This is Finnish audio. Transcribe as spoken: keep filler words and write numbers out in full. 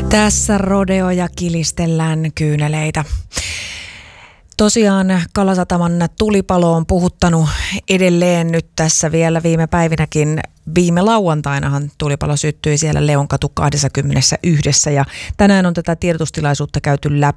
Tässä rodeo ja kilistellään kyyneleitä. Tosiaan Kalasataman tulipalo on puhuttanut edelleen nyt tässä vielä viime päivinäkin. Viime lauantainahan tulipalo syttyi siellä Leonkatu kaksikymmentäyksi ja tänään on tätä tiedotustilaisuutta käyty läpi